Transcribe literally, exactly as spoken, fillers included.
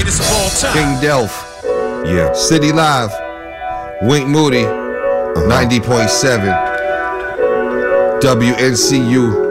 greatest of all time. King Delph. Yeah. City Live. Wink Moody. Uh-huh. ninety point seven. W N C U.